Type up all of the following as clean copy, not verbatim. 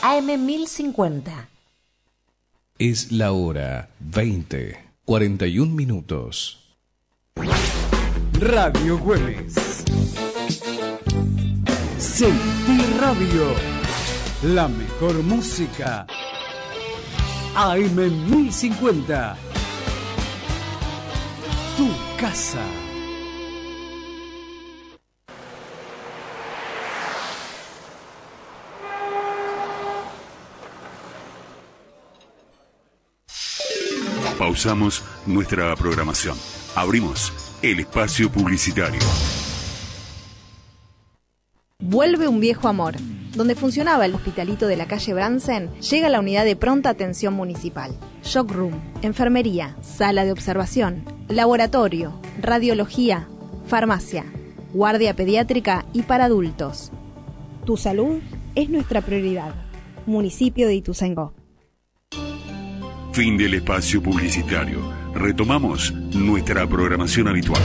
AM 1050. Es la hora 20:41. Radio Güemes. Sentí Radio. La mejor música. AM 1050. Tu casa. Pausamos nuestra programación. Abrimos el espacio publicitario. Vuelve un viejo amor. Donde funcionaba el hospitalito de la calle Bransen, llega la unidad de pronta atención municipal. Shock Room, enfermería, sala de observación, laboratorio, radiología, farmacia, guardia pediátrica y para adultos. Tu salud es nuestra prioridad. Municipio de Ituzaingó. Fin del espacio publicitario. Retomamos nuestra programación habitual.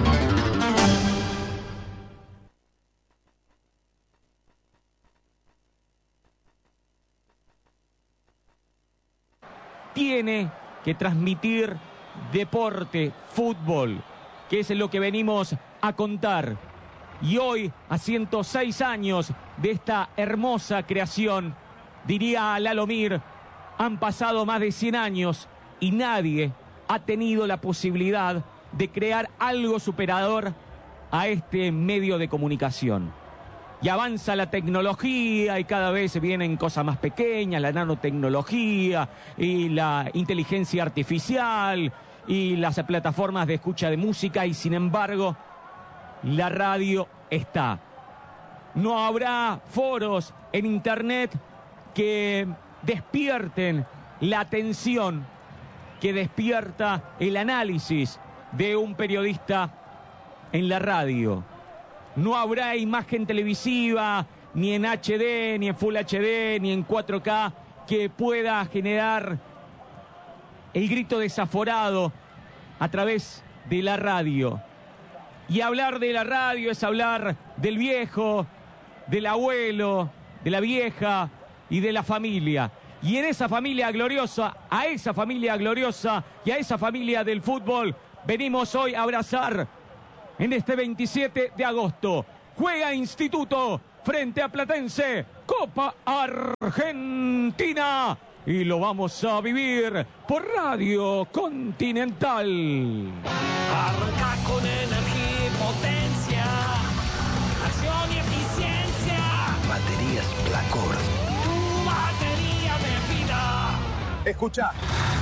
Tiene que transmitir deporte, fútbol, que es lo que venimos a contar. Y hoy, a 106 años de esta hermosa creación, diría Lalomir, han pasado más de 100 años y nadie ha tenido la posibilidad de crear algo superador a este medio de comunicación. Y avanza la tecnología y cada vez vienen cosas más pequeñas, la nanotecnología y la inteligencia artificial y las plataformas de escucha de música, y sin embargo la radio está. No habrá foros en internet que despierten la atención que despierta el análisis de un periodista en la radio. No habrá imagen televisiva, ni en HD, ni en Full HD, ni en 4K, que pueda generar el grito desaforado a través de la radio. Y hablar de la radio es hablar del viejo, del abuelo, de la vieja y de la familia. Y en esa familia gloriosa, a esa familia gloriosa y a esa familia del fútbol, venimos hoy a abrazar en este 27 de agosto. Juega Instituto frente a Platense, Copa Argentina. Y lo vamos a vivir por Radio Continental. Arranca con energía y potencia, acción y eficiencia. Baterías Placor. Tu batería de vida. Escucha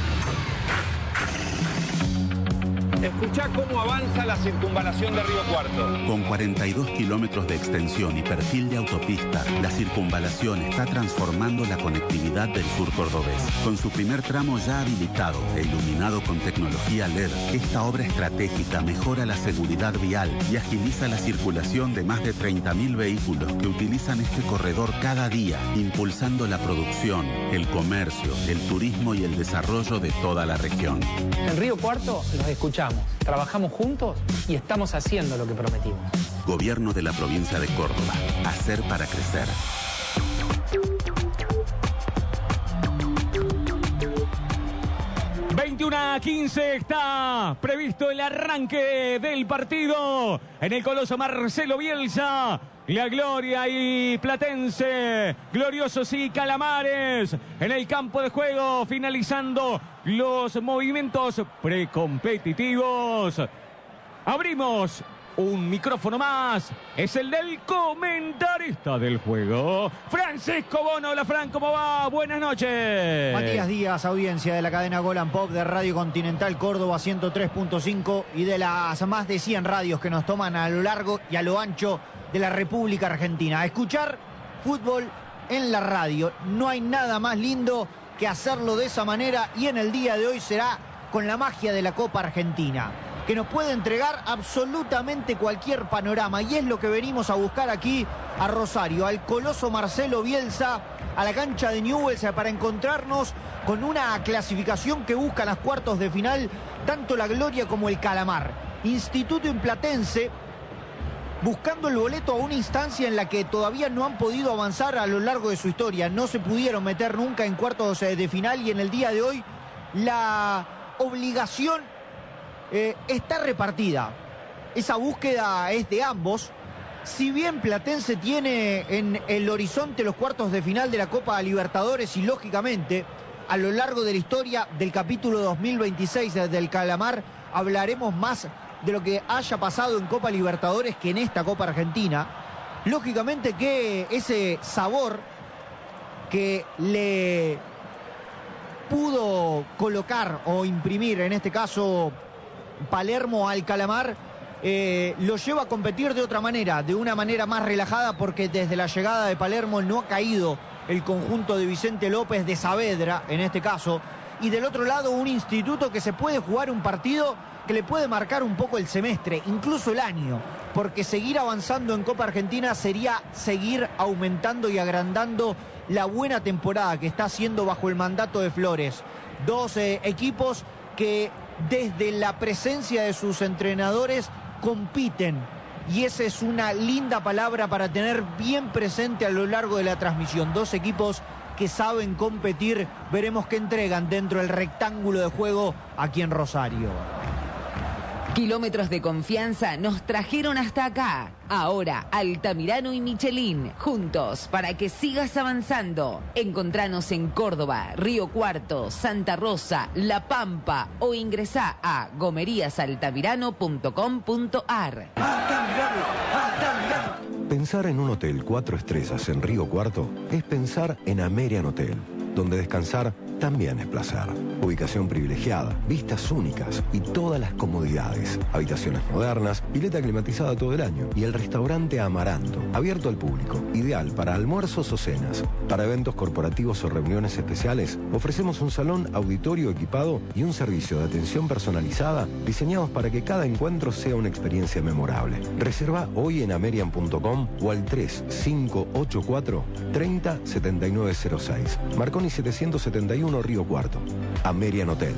cómo avanza la circunvalación de Río Cuarto. Con 42 kilómetros de extensión y perfil de autopista, la circunvalación está transformando la conectividad del sur cordobés. Con su primer tramo ya habilitado e iluminado con tecnología LED, esta obra estratégica mejora la seguridad vial y agiliza la circulación de más de 30.000 vehículos que utilizan este corredor cada día, impulsando la producción, el comercio, el turismo y el desarrollo de toda la región. En Río Cuarto los escuchamos, trabajamos juntos y estamos haciendo lo que prometimos. Gobierno de la provincia de Córdoba. Hacer para crecer. A 15 está previsto el arranque del partido en el Coloso Marcelo Bielsa. La Gloria y Platense, Gloriosos y Calamares en el campo de juego, finalizando los movimientos precompetitivos. Abrimos un micrófono más, es el del comentarista del juego, Francisco Bono. Hola, Fran, ¿cómo va? Buenas noches. Matías Díaz, audiencia de la cadena Gol and Pop de Radio Continental Córdoba 103.5 y de las más de 100 radios que nos toman a lo largo y a lo ancho de la República Argentina. A escuchar fútbol en la radio. No hay nada más lindo que hacerlo de esa manera, y en el día de hoy será con la magia de la Copa Argentina, que nos puede entregar absolutamente cualquier panorama, y es lo que venimos a buscar aquí a Rosario, al Coloso Marcelo Bielsa, a la cancha de Newell's, para encontrarnos con una clasificación que busca las cuartos de final tanto la Gloria como el Calamar. Instituto y Platense buscando el boleto a una instancia en la que todavía no han podido avanzar a lo largo de su historia. No se pudieron meter nunca en cuartos de final y en el día de hoy la obligación está repartida. Esa búsqueda es de ambos. Si bien Platense tiene en el horizonte los cuartos de final de la Copa Libertadores y lógicamente a lo largo de la historia del capítulo 2026 del Calamar hablaremos más de lo que haya pasado en Copa Libertadores que en esta Copa Argentina, lógicamente que ese sabor que le pudo colocar o imprimir en este caso Palermo al Calamar lo lleva a competir de otra manera, de una manera más relajada, porque desde la llegada de Palermo no ha caído el conjunto de Vicente López de Saavedra en este caso, y del otro lado un Instituto que se puede jugar un partido que le puede marcar un poco el semestre, incluso el año, porque seguir avanzando en Copa Argentina sería seguir aumentando y agrandando la buena temporada que está haciendo bajo el mandato de Flores. Dos equipos que desde la presencia de sus entrenadores compiten, y esa es una linda palabra para tener bien presente a lo largo de la transmisión. Dos equipos que saben competir, veremos qué entregan dentro del rectángulo de juego aquí en Rosario. Kilómetros de confianza nos trajeron hasta acá. Ahora, Altamirano y Michelin, juntos para que sigas avanzando. Encontranos en Córdoba, Río Cuarto, Santa Rosa, La Pampa o ingresá a gomeriasaltamirano.com.ar. Pensar en un hotel 4 estrellas en Río Cuarto es pensar en Amerian Hotel, donde descansar también es placer. Ubicación privilegiada, vistas únicas y todas las comodidades. Habitaciones modernas, pileta climatizada todo el año y el restaurante Amaranto, abierto al público, ideal para almuerzos o cenas. Para eventos corporativos o reuniones especiales, ofrecemos un salón auditorio equipado y un servicio de atención personalizada diseñados para que cada encuentro sea una experiencia memorable. Reserva hoy en amerian.com o al 3584 30 7906. Marconi 771 Río Cuarto. Amerian Hotel.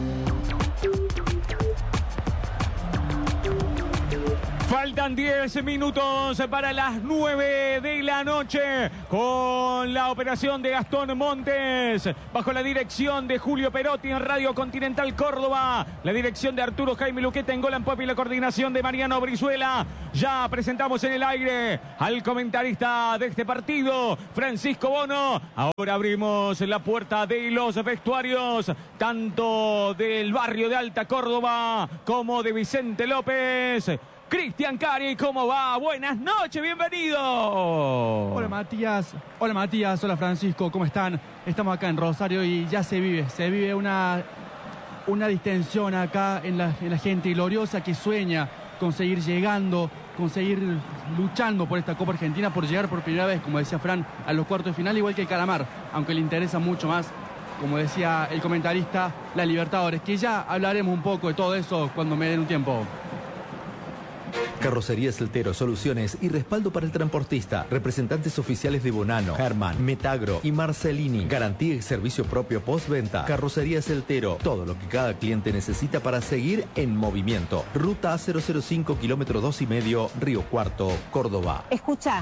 Faltan 10 minutos para las 9 de la noche con la operación de Gastón Montes, bajo la dirección de Julio Perotti en Radio Continental Córdoba, la dirección de Arturo Jaime Luqueta en Golan Pop y la coordinación de Mariano Brizuela. Ya presentamos en el aire al comentarista de este partido, Francisco Bono. Ahora abrimos la puerta de los vestuarios, tanto del barrio de Alta Córdoba como de Vicente López. Cristian Cari, ¿cómo va? Buenas noches, bienvenido. Hola Matías, hola Francisco, ¿cómo están? Estamos acá en Rosario y ya se vive una distensión acá en la gente gloriosa que sueña con seguir llegando, con seguir luchando por esta Copa Argentina, por llegar por primera vez, como decía Fran, a los cuartos de final, igual que el Calamar, aunque le interesa mucho más, como decía el comentarista, la Libertadores, que ya hablaremos un poco de todo eso cuando me den un tiempo. Carrocerías Eltero, soluciones y respaldo para el transportista. Representantes oficiales de Bonano, Herman, Metagro y Marcelini. Garantía y servicio propio postventa. Carrocerías Eltero, todo lo que cada cliente necesita para seguir en movimiento. Ruta A005, kilómetro 2,5, Río Cuarto, Córdoba. Escucha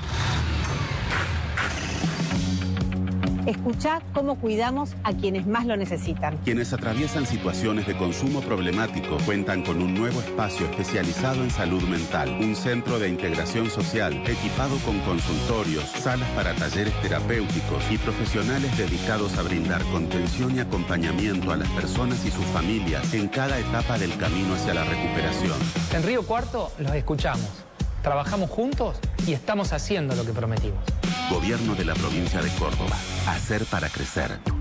cómo cuidamos a quienes más lo necesitan. Quienes atraviesan situaciones de consumo problemático cuentan con un nuevo espacio especializado en salud mental, un centro de integración social equipado con consultorios, salas para talleres terapéuticos y profesionales dedicados a brindar contención y acompañamiento a las personas y sus familias en cada etapa del camino hacia la recuperación. En Río Cuarto los escuchamos, trabajamos juntos y estamos haciendo lo que prometimos. Gobierno de la provincia de Córdoba. Hacer para crecer.